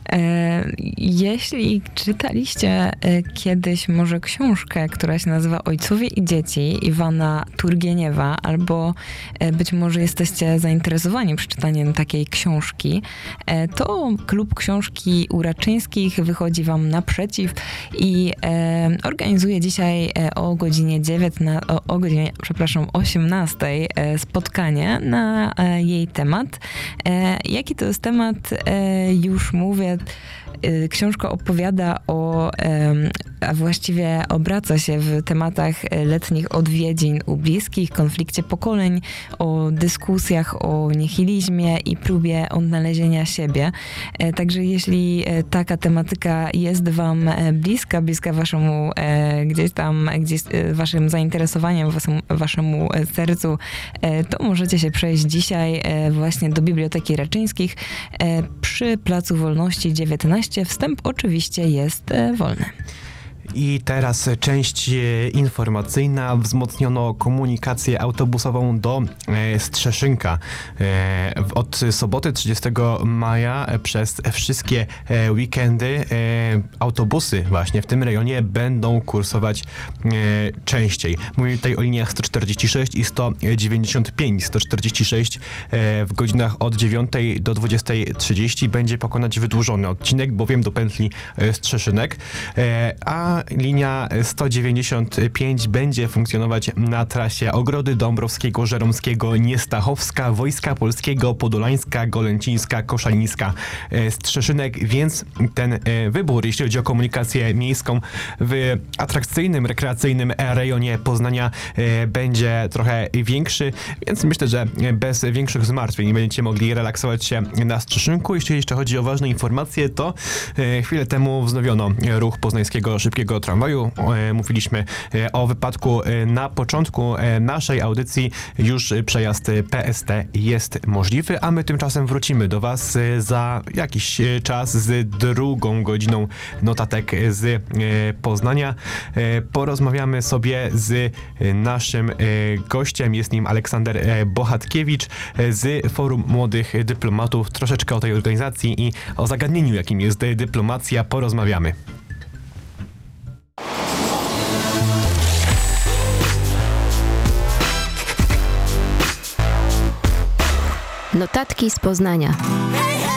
Jeśli czytaliście kiedyś może książkę, która się nazywa Ojcowie i dzieci Iwana Turgieniewa, albo być może jesteście zainteresowani przeczytaniem takiej książki, to Klub Książki u Raczyńskich wychodzi wam naprzeciw i organizuje dzisiaj o godzinie 18 spotkanie na jej temat. Jaki to jest temat? Już mówię. Książka opowiada a właściwie obraca się w tematach letnich odwiedzin u bliskich, konflikcie pokoleń, o dyskusjach o nihilizmie i próbie odnalezienia siebie. Także taka tematyka jest wam bliska waszemu waszym zainteresowaniom, waszemu sercu, to możecie się przejść dzisiaj właśnie do Biblioteki Raczyńskich przy Placu Wolności 19. Wstęp oczywiście jest wolny. I teraz część informacyjna. Wzmocniono komunikację autobusową do Strzeszynka. Od soboty 30 maja przez wszystkie weekendy autobusy właśnie w tym rejonie będą kursować częściej. Mówię tutaj o liniach 146 i 195. 146 w godzinach od 9 do 20:30 będzie pokonać wydłużony odcinek, bowiem do pętli Strzeszynek, a linia 195 będzie funkcjonować na trasie Ogrody Dąbrowskiego, Żeromskiego, Niestachowska, Wojska Polskiego, Podolańska, Golęcińska, Koszalińska, Strzeszynek, więc ten wybór, jeśli chodzi o komunikację miejską w atrakcyjnym, rekreacyjnym rejonie Poznania będzie trochę większy, więc myślę, że bez większych zmartwień będziecie mogli relaksować się na Strzeszynku. Jeśli jeszcze chodzi o ważne informacje, to chwilę temu wznowiono ruch poznańskiego szybkiego tramwaju. Mówiliśmy o wypadku na początku naszej audycji. Już przejazd PST jest możliwy, a my tymczasem wrócimy do was za jakiś czas z drugą godziną notatek z Poznania. Porozmawiamy sobie z naszym gościem. Jest nim Aleksander Bohatkiewicz z Forum Młodych Dyplomatów. Troszeczkę o tej organizacji i o zagadnieniu, jakim jest dyplomacja, porozmawiamy. Notatki z Poznania.